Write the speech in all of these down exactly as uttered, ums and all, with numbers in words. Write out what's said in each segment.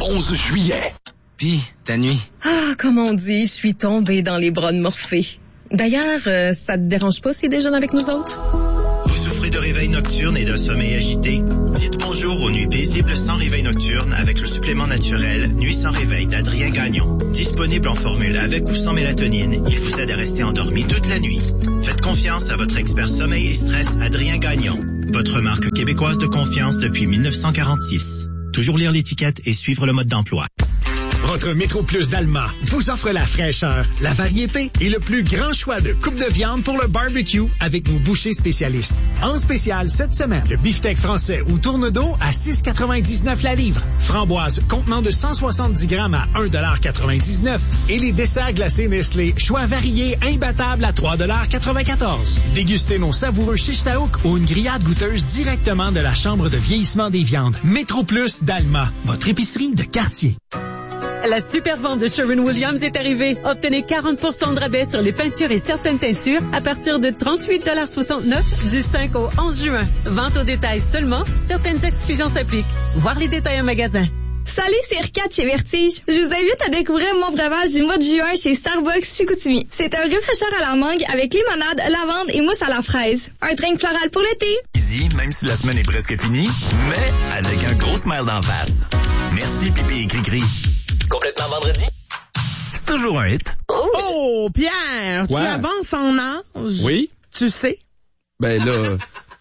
onze juillet. Pis, ta nuit? Ah, comme on dit, je suis tombée dans les bras de Morphée. D'ailleurs, euh, ça te dérange pas s'il déjeune avec nous autres? Vous souffrez de réveil nocturne et d'un sommeil agité? Dites bonjour aux nuits paisibles sans réveil nocturne avec le supplément naturel Nuit sans réveil d'Adrien Gagnon. Disponible en formule avec ou sans mélatonine, il vous aide à rester endormi toute la nuit. Faites confiance à votre expert sommeil et stress Adrien Gagnon. Votre marque québécoise de confiance depuis dix-neuf cent quarante-six. Toujours lire l'étiquette et suivre le mode d'emploi. Votre Métro Plus d'Alma vous offre la fraîcheur, la variété et le plus grand choix de coupes de viande pour le barbecue avec nos bouchers spécialistes. En spécial cette semaine, le beefsteak français ou tourne-dos à six quatre-vingt-dix-neuf la livre, framboise contenant de cent soixante-dix grammes à un dollar quatre-vingt-dix-neuf et les desserts glacés Nestlé, choix variés imbattables à trois dollars quatre-vingt-quatorze. Dégustez nos savoureux shish taouk ou une grillade goûteuse directement de la chambre de vieillissement des viandes. Métro Plus d'Alma, votre épicerie de quartier. La super vente de Sherwin-Williams est arrivée. Obtenez quarante pour cent de rabais sur les peintures et certaines teintures à partir de trente-huit soixante-neuf du cinq au onze juin. Vente au détail seulement. Certaines exclusions s'appliquent. Voir les détails en magasin. Salut, c'est Erika de chez Vertige. Je vous invite à découvrir mon breuvage du mois de juin chez Starbucks Chicoutimi. C'est un rafraîcheur à la mangue avec limonade, lavande et mousse à la fraise. Un drink floral pour l'été. Easy, même si la semaine est presque finie, mais avec un gros smile d'en face. Merci, Pipi et Cricri. Complètement vendredi? C'est toujours un hit. Oh, Pierre, ouais. Tu avances en âge. Oui. Tu sais. Ben là,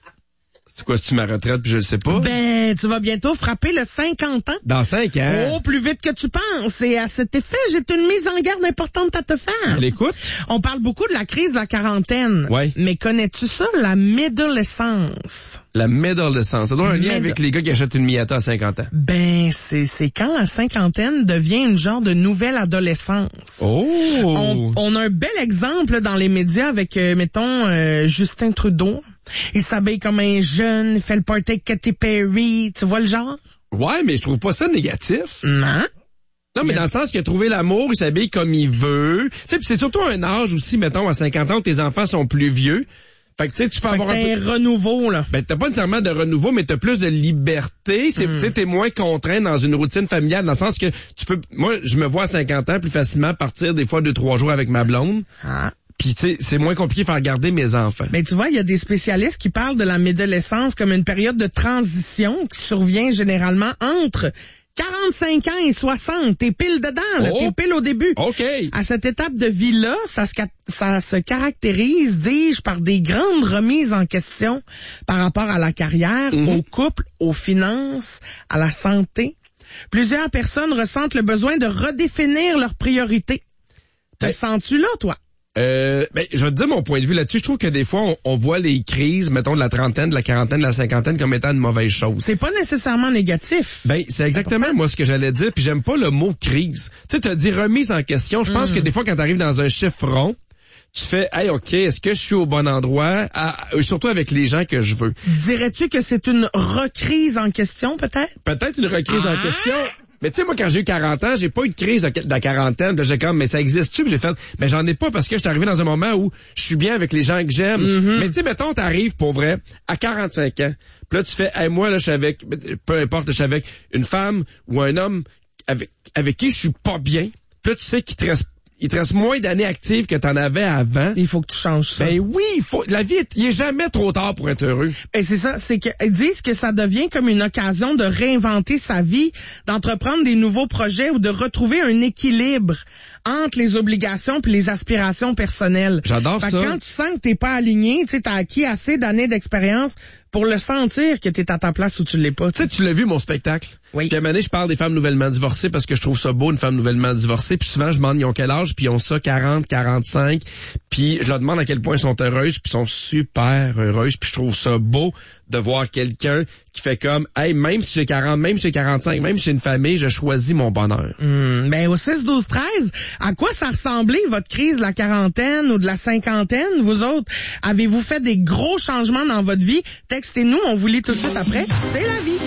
c'est quoi, c'est-tu ma retraite puis je le sais pas? Ben, tu vas bientôt frapper le cinquante ans. Dans cinq ans? Oh, plus vite que tu penses. Et à cet effet, j'ai une mise en garde importante à te faire. L'écoute? On parle beaucoup de la crise de la quarantaine. Oui. Mais connais-tu ça, la médolescence? La médolescence. Ça doit avoir un lien Médo- avec les gars qui achètent une Miata à cinquante ans. Ben, c'est, c'est quand la cinquantaine devient une genre de nouvelle adolescence. Oh! On, on a un bel exemple dans les médias avec, euh, mettons, euh, Justin Trudeau. Il s'habille comme un jeune, il fait le party avec Katy Perry. Tu vois le genre? Ouais, mais je trouve pas ça négatif. Non. Non, mais Il a- dans le sens qu'il a trouvé l'amour, il s'habille comme il veut. Tu sais, puis c'est surtout un âge aussi, mettons, à cinquante ans, où tes enfants sont plus vieux. Fait que, tu sais, tu peux Fait que avoir un t'as peu... un renouveau, là. Ben, t'as pas nécessairement de renouveau, mais t'as plus de liberté. C'est, Mm. tu sais, t'es moins contraint dans une routine familiale, dans le sens que tu peux... Moi, je me vois à cinquante ans plus facilement partir des fois deux, trois jours avec ma blonde. Ah. Puis, tu sais, c'est moins compliqué de faire garder mes enfants. Mais tu vois, il y a des spécialistes qui parlent de la médolescence comme une période de transition qui survient généralement entre quarante-cinq ans et soixante. T'es pile dedans, là. Oh. T'es pile au début. OK. À cette étape de vie-là, ça se, ca- ça se caractérise, dis-je, par des grandes remises en question par rapport à la carrière, Mm-hmm. au couple, aux finances, à la santé. Plusieurs personnes ressentent le besoin de redéfinir leurs priorités. Te Ben- sens-tu là, toi? Euh, ben, je vais te dire mon point de vue là-dessus. Je trouve que des fois, on, on voit les crises, mettons, de la trentaine, de la quarantaine, de la cinquantaine comme étant une mauvaise chose. C'est pas nécessairement négatif. Ben, c'est exactement moi ce que j'allais dire, puis j'aime pas le mot crise. Tu sais, t'as dit remise en question. Je pense Mm. que des fois, quand t'arrives dans un chiffre rond, tu fais, hey, OK, est-ce que je suis au bon endroit? À- euh, surtout avec les gens que je veux. Dirais-tu que c'est une recrise en question, peut-être? Peut-être une recrise Ah! en question. Mais tu sais, moi, quand j'ai eu quarante ans, j'ai pas eu de crise de, de la quarantaine. Puis j'ai comme, mais ça existe-tu? Puis j'ai fait, mais j'en ai pas parce que je suis arrivé dans un moment où je suis bien avec les gens que j'aime. Mm-hmm. Mais tu sais, mettons, t'arrives pour vrai à quarante-cinq ans. Puis là, tu fais, hey, moi, là, je suis avec, peu importe, je suis avec une femme ou un homme avec, avec qui je suis pas bien. Puis là, tu sais qu'il te reste, il te reste moins d'années actives que t'en avais avant. Il faut que tu changes ça. Ben oui, il faut, la vie, est- il est jamais trop tard pour être heureux. Et c'est ça, c'est que ils disent que ça devient comme une occasion de réinventer sa vie, d'entreprendre des nouveaux projets ou de retrouver un équilibre entre les obligations puis les aspirations personnelles. J'adore Fait ça. que quand tu sens que t'es pas aligné, tu sais, t'as acquis assez d'années d'expérience pour le sentir que t'es à ta place où tu l'es pas. Tu sais, tu l'as vu, mon spectacle. Oui. Puis à un moment donné, je parle des femmes nouvellement divorcées parce que je trouve ça beau, une femme nouvellement divorcée. Puis souvent, je demande, ils ont quel âge? Puis ils ont ça, quarante, quarante-cinq. Puis je leur demande à quel point ils sont heureuses. Puis ils sont super heureuses. Puis je trouve ça beau de voir quelqu'un qui fait comme, hey, même si j'ai quarante, même si j'ai quarante-cinq, même si j'ai une famille, je choisis mon bonheur. Hum, ben au six, douze, treize, à quoi ça ressemblait votre crise de la quarantaine ou de la cinquantaine? Vous autres, avez-vous fait des gros changements dans votre vie? Textez-nous, on vous lit tout de suite après. C'est la vie.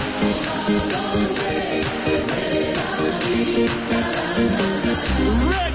Ready.